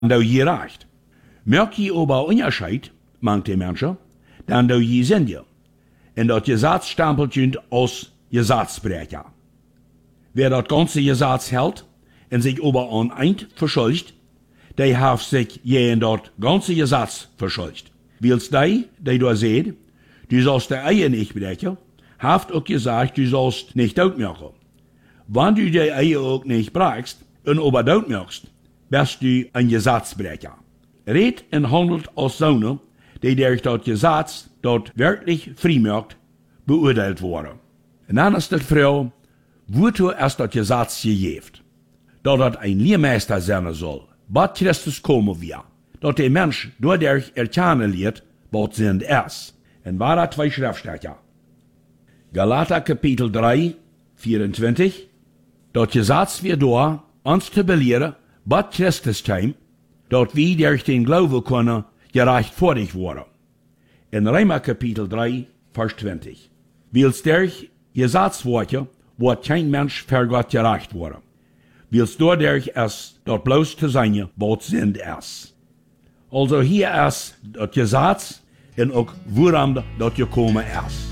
du je recht. Merk je aber Unterscheid, manche Menschen, dann du je sind je. En dat Gesatzstempeltje als Gesatzbrecher. Wer dat ganze Gesetz hält en sich aber an eind verschuldigt, der hat sich je in dat ganze Gesetz verschuldigt. Wils die da seht, du sollst der Ehe nicht brechen, haft auch gesagt, du sollst nicht doodmachen. Wenn du die Ehe auch nicht brechst und aber doodmachst, bist du ein Gesetzbrecher. Red en handelt als Sohne, die durch das Gesetz dort wirklich freimacht, beurteilt worden. En dan is de Frau, wozu erst das Gesetz gegeben, dat het ein Lehrmeister sein soll, bat Christus kommen wir, dat der Mensch dadurch erkennen leert, wat sind es. En war da zwei Schriftstecher. Galater Kapitel 3, 24, dat Gesetz wir da, uns zu belehren, bat Christus kam, dat wir durch den Glauben können, gerechtfertigt worden. In Römer Kapitel 3, Vers 20. Wils durch Gesetzworte wird kein Mensch vor Gott gerecht worden. Wils dadurch es dort bloß zu sein, was sind es. Also hier ist das Gesetz und auch woran das gekommen ist.